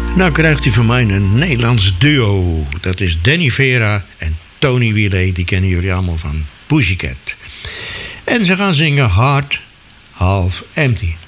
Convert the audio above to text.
Nou krijgt u van mij een Nederlands duo. Dat is Danny Vera en Tony Wheeler. Die kennen jullie allemaal van Pussycat. En ze gaan zingen Heart Half Empty.